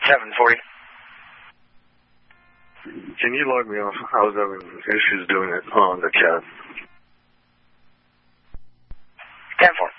740. Can you log me off? I was having issues doing it on the chat. 10-4.